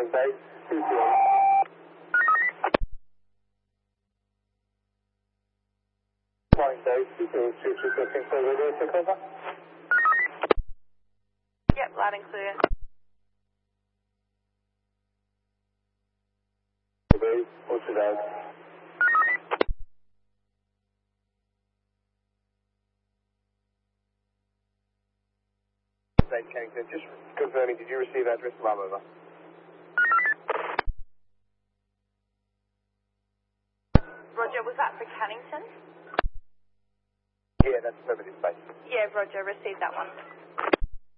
Morning, Dave. 2 Morning, Dave. 2 looking for radio to cover. Yep, loud and clear. Dave, what's it out? Dave Kennington, just confirming, did you receive address lab over? Roger, was that for Cannington? Yeah, that's permitted space. Yeah, Roger, received that one.